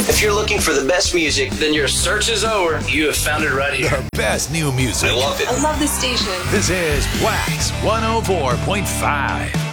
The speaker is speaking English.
If you're looking for the best music, then your search is over. You have found it right here. The best new music. I love it. I love this station. This is Wax 104.5.